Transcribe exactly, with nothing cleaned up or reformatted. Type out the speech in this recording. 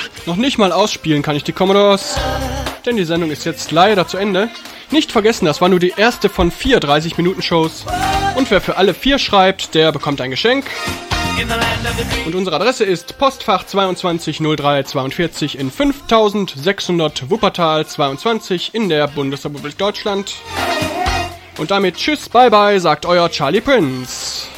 Noch nicht mal ausspielen kann ich die Commodores, denn die Sendung ist jetzt leider zu Ende. Nicht vergessen, das war nur die erste von vier dreißig Minuten Shows. Und wer für alle vier schreibt, der bekommt ein Geschenk. Und unsere Adresse ist Postfach zweiundzwanzig null drei zweiundvierzig in fünftausendsechshundert Wuppertal zweiundzwanzig in der Bundesrepublik Deutschland. Und damit tschüss, bye bye, sagt euer Charlie Prince.